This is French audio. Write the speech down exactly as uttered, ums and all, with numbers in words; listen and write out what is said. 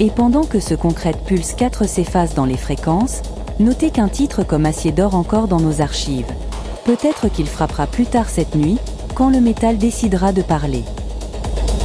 Et pendant que ce concrète pulse quatre s'efface dans les fréquences, notez qu'un titre comme Acier dort encore dans nos archives. Peut-être qu'il frappera plus tard cette nuit, quand le métal décidera de parler.